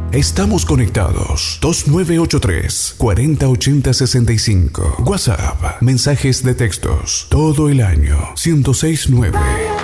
Estamos conectados. 2983-408065. WhatsApp. Mensajes de textos. Todo el año. 1069.